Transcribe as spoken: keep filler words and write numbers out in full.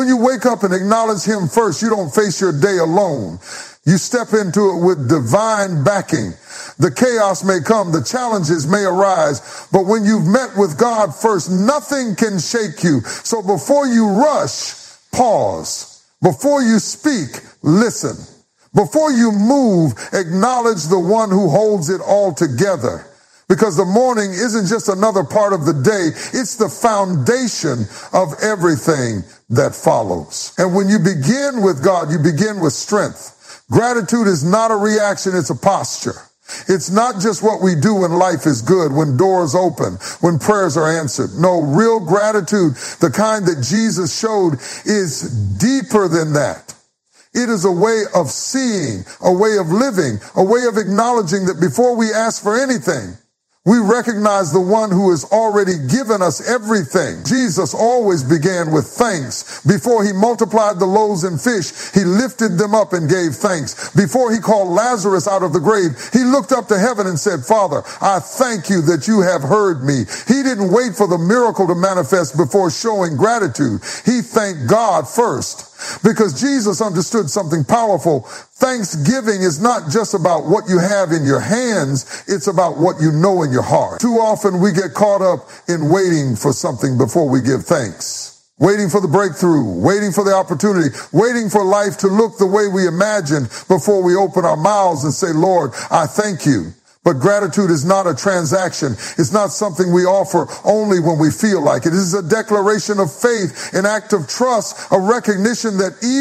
When you wake up and acknowledge him first, you don't face your day alone. You step into it with divine backing. The chaos may come, the challenges may arise, but when you've met with God first, nothing can shake you. So before you rush, pause. Before you speak, listen. Before you move, acknowledge the one who holds it all together. Because the morning isn't just another part of the day, it's the foundation of everything that follows. And when you begin with God, you begin with strength. Gratitude is not a reaction, it's a posture. It's not just what we do when life is good, when doors open, when prayers are answered. No, real gratitude, the kind that Jesus showed, is deeper than that. It is a way of seeing, a way of living, a way of acknowledging that before we ask for anything, we recognize the one who has already given us everything. Jesus always began with thanks. Before he multiplied the loaves and fish, he lifted them up and gave thanks. Before he called Lazarus out of the grave, he looked up to heaven and said, Father, I thank you that you have heard me. He didn't wait for the miracle to manifest before showing gratitude. He thanked God first. Because Jesus understood something powerful. Thanksgiving is not just about what you have in your hands, it's about what you know in your heart. Too often we get caught up in waiting for something before we give thanks. Waiting for the breakthrough, waiting for the opportunity, waiting for life to look the way we imagine before we open our mouths and say, Lord, I thank you. But gratitude is not a transaction. It's not something we offer only when we feel like it. It is a declaration of faith, an act of trust, a recognition that even